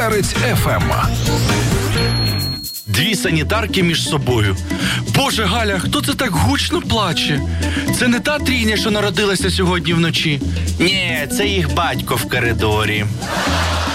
Перець ФМ. Дві санітарки між собою. Боже, Галя, хто це так гучно плаче? Це не та трійня, що народилася сьогодні вночі? Ні, це їх батько в коридорі.